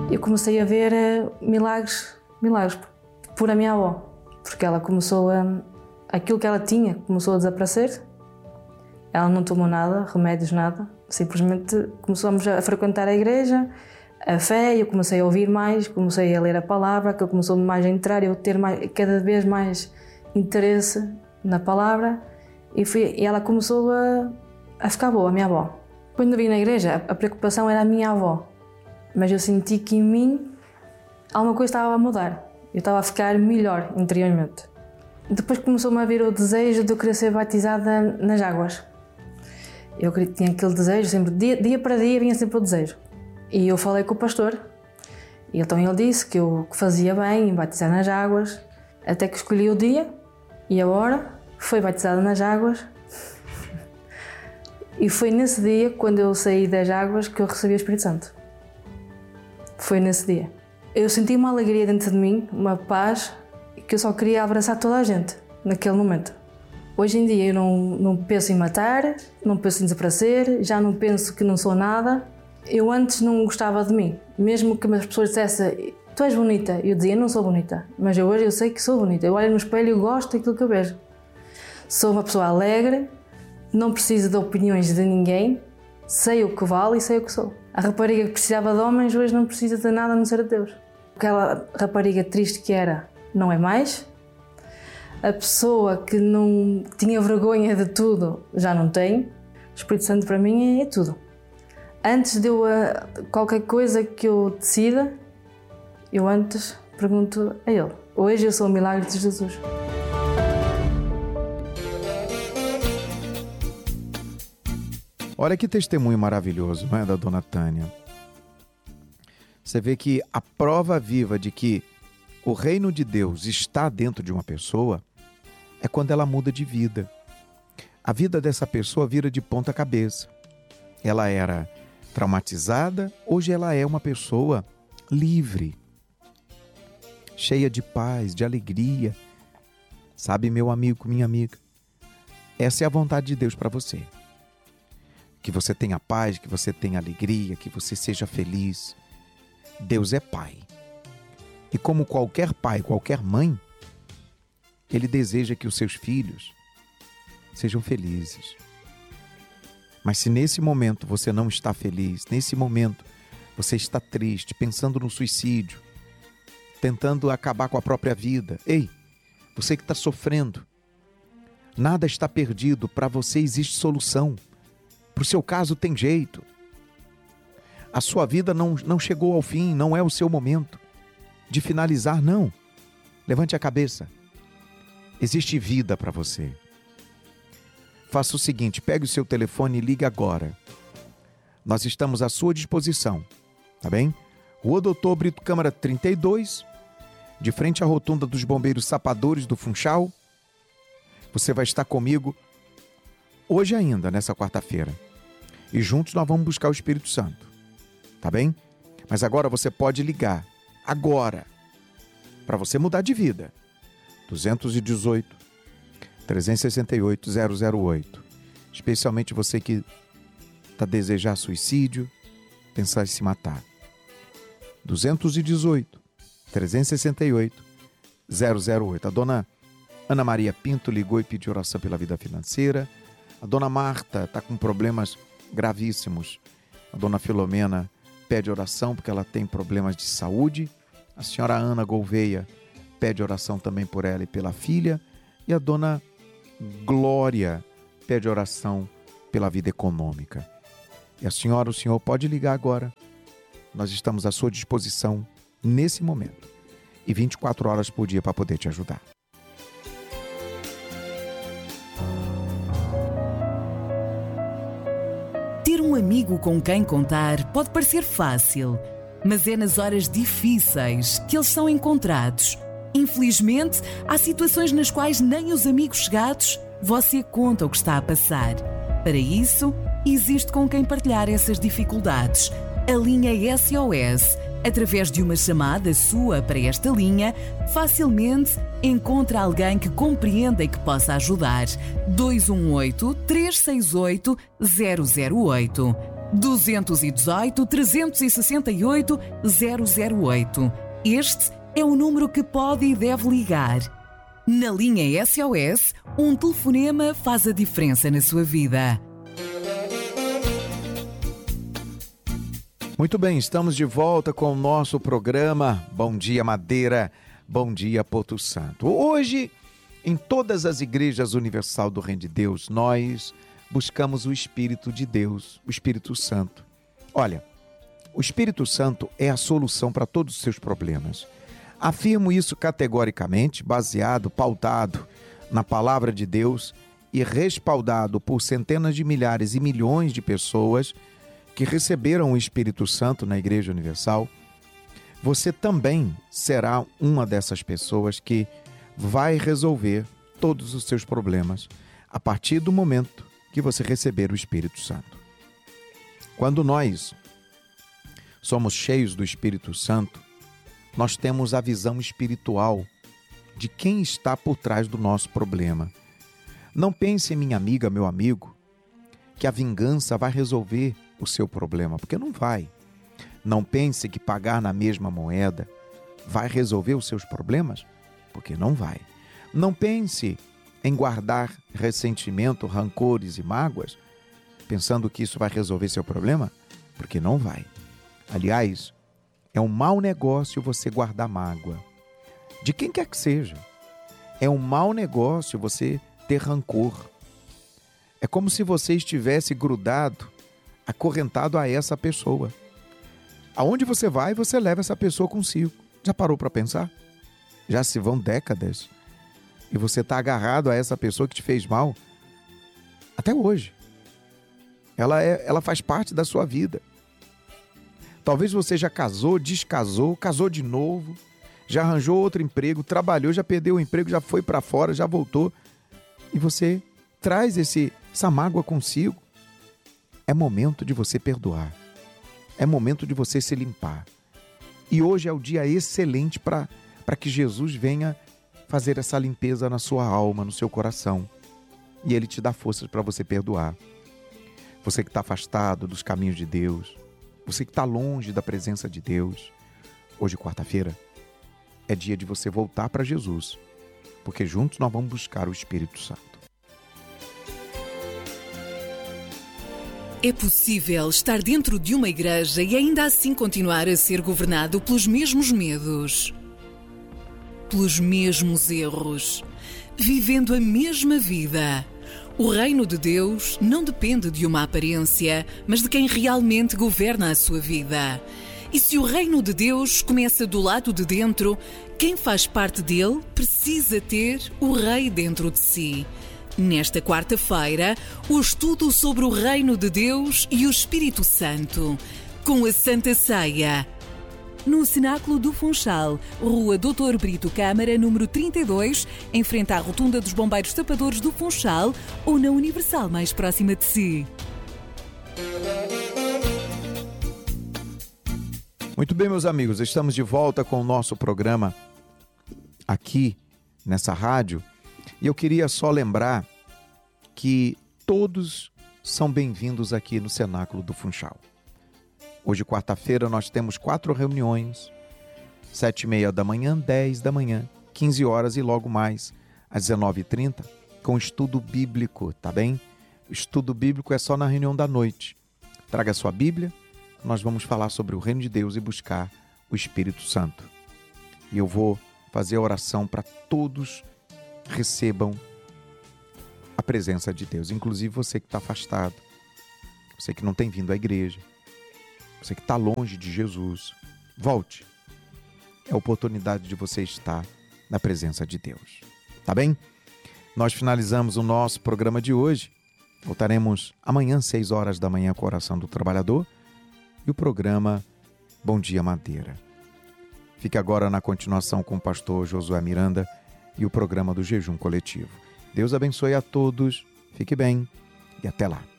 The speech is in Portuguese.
Eu comecei a ver milagres por a minha avó, porque ela começou aquilo que ela tinha começou a desaparecer. Ela não tomou nada, remédios, nada. Simplesmente começamos a frequentar a igreja, a fé, eu comecei a ouvir mais, comecei a ler a palavra, que começou mais a entrar, eu ter cada vez mais interesse na palavra e ela começou a ficar boa, a minha avó. Quando vim na igreja, a preocupação era a minha avó, mas eu senti que em mim alguma coisa estava a mudar, eu estava a ficar melhor interiormente. Depois começou-me a vir o desejo de eu querer ser batizada nas águas. Eu tinha aquele desejo, sempre, dia para dia vinha sempre o desejo. E eu falei com o pastor, e então ele disse que eu fazia bem em batizar nas águas, até que escolhi o dia e a hora, foi batizada nas águas. E foi nesse dia, quando eu saí das águas, que eu recebi o Espírito Santo. Foi nesse dia. Eu senti uma alegria dentro de mim, uma paz, que eu só queria abraçar toda a gente, naquele momento. Hoje em dia eu não penso em matar, não penso em desaparecer, já não penso que não sou nada. Eu antes não gostava de mim, mesmo que as pessoas dissessem tu és bonita, eu dizia não sou bonita, mas hoje eu sei que sou bonita, eu olho no espelho e eu gosto daquilo que eu vejo. Sou uma pessoa alegre, não preciso de opiniões de ninguém, sei o que vale e sei o que sou. A rapariga que precisava de homens hoje não precisa de nada a não ser de Deus. Aquela rapariga triste que era, não é mais. A pessoa que não tinha vergonha de tudo, já não tem. O Espírito Santo para mim é tudo. Antes de qualquer coisa que eu decida, eu antes pergunto a Ele. Hoje eu sou o milagre de Jesus. Olha que testemunho maravilhoso, não é, da dona Tânia? Você vê que a prova viva de que o reino de Deus está dentro de uma pessoa é quando ela muda de vida. A vida dessa pessoa vira de ponta cabeça. Ela era traumatizada, hoje ela é uma pessoa livre, cheia de paz, de alegria. Sabe, meu amigo, minha amiga, essa é a vontade de Deus para você. Que você tenha paz, que você tenha alegria, que você seja feliz. Deus é Pai. E como qualquer pai, qualquer mãe, Ele deseja que os seus filhos sejam felizes. Mas se nesse momento você não está feliz, nesse momento você está triste, pensando no suicídio, tentando acabar com a própria vida, ei, você que está sofrendo, nada está perdido, para você existe solução. Para o seu caso tem jeito. A sua vida não chegou ao fim, não é o seu momento de finalizar, não. Levante a cabeça. Existe vida para você. Faça o seguinte, pegue o seu telefone e ligue agora. Nós estamos à sua disposição, tá bem? Rua Doutor Brito Câmara 32, de frente à rotunda dos Bombeiros Sapadores do Funchal. Você vai estar comigo hoje ainda, nessa quarta-feira. E juntos nós vamos buscar o Espírito Santo. Tá bem? Mas agora você pode ligar. Agora. Para você mudar de vida. 218-368-008. Especialmente você que está desejando suicídio, pensar em se matar. 218-368-008. A dona Ana Maria Pinto ligou e pediu oração pela vida financeira. A dona Marta está com problemas gravíssimos. A dona Filomena pede oração porque ela tem problemas de saúde. A senhora Ana Gouveia pede oração também por ela e pela filha. E a dona Glória pede oração pela vida econômica. E a senhora, o senhor pode ligar agora. Nós estamos à sua disposição nesse momento. E 24 horas por dia para poder te ajudar. Ter um amigo com quem contar pode parecer fácil, mas é nas horas difíceis que eles são encontrados. Infelizmente, há situações nas quais nem os amigos chegados você conta o que está a passar. Para isso, existe com quem partilhar essas dificuldades. A linha SOS, através de uma chamada sua para esta linha, facilmente encontra alguém que compreenda e que possa ajudar. 218-368-008. 218 368 008. Este é o número que pode e deve ligar. Na linha SOS, um telefonema faz a diferença na sua vida. Muito bem, estamos de volta com o nosso programa Bom Dia Madeira, Bom Dia Porto Santo. Hoje, em todas as igrejas universal do Reino de Deus, nós buscamos o Espírito de Deus, o Espírito Santo. Olha, o Espírito Santo é a solução para todos os seus problemas. Afirmo isso categoricamente, baseado, pautado na palavra de Deus e respaldado por centenas de milhares e milhões de pessoas que receberam o Espírito Santo na Igreja Universal. Você também será uma dessas pessoas que vai resolver todos os seus problemas a partir do momento que você receber o Espírito Santo. Quando nós somos cheios do Espírito Santo, nós temos a visão espiritual de quem está por trás do nosso problema. Não pense, minha amiga, meu amigo, que a vingança vai resolver o seu problema, porque não vai. Não pense que pagar na mesma moeda vai resolver os seus problemas, porque não vai. Não pense em guardar ressentimento, rancores e mágoas, pensando que isso vai resolver seu problema, porque não vai. Aliás, é um mau negócio você guardar mágoa, de quem quer que seja. É um mau negócio você ter rancor. É como se você estivesse grudado, acorrentado a essa pessoa. Aonde você vai, você leva essa pessoa consigo. Já parou para pensar? Já se vão décadas e você está agarrado a essa pessoa que te fez mal até hoje. Ela faz parte da sua vida. Talvez você já casou, descasou, casou de novo, já arranjou outro emprego, trabalhou, já perdeu o emprego, já foi para fora, já voltou. E você traz essa mágoa consigo. É momento de você perdoar. É momento de você se limpar. E hoje é o dia excelente para que Jesus venha fazer essa limpeza na sua alma, no seu coração. E Ele te dá forças para você perdoar. Você que está afastado dos caminhos de Deus, você que está longe da presença de Deus, hoje, quarta-feira, é dia de você voltar para Jesus, porque juntos nós vamos buscar o Espírito Santo. É possível estar dentro de uma igreja e ainda assim continuar a ser governado pelos mesmos medos, pelos mesmos erros, vivendo a mesma vida. O reino de Deus não depende de uma aparência, mas de quem realmente governa a sua vida. E se o reino de Deus começa do lado de dentro, quem faz parte dele precisa ter o rei dentro de si. Nesta quarta-feira, o estudo sobre o reino de Deus e o Espírito Santo, com a Santa Ceia. No Cenáculo do Funchal, Rua Dr. Brito Câmara, número 32, em frente à Rotunda dos Bombeiros Tapadores do Funchal, ou na Universal mais próxima de si. Muito bem, meus amigos, estamos de volta com o nosso programa aqui nessa rádio. E eu queria só lembrar que todos são bem-vindos aqui no Cenáculo do Funchal. Hoje, quarta-feira, nós temos 4 reuniões, 7h30 da manhã, 10 da manhã, 15 horas e logo mais, às 19h30, com estudo bíblico, tá bem? O estudo bíblico é só na reunião da noite. Traga a sua Bíblia, nós vamos falar sobre o reino de Deus e buscar o Espírito Santo. E eu vou fazer a oração para todos recebam a presença de Deus, inclusive você que está afastado, você que não tem vindo à igreja, você que está longe de Jesus. Volte. É a oportunidade de você estar na presença de Deus. Tá bem? Nós finalizamos o nosso programa de hoje. Voltaremos amanhã, 6 horas da manhã, com a oração do trabalhador e o programa Bom Dia Madeira. Fique agora na continuação com o pastor Josué Miranda e o programa do Jejum Coletivo. Deus abençoe a todos, fique bem e até lá.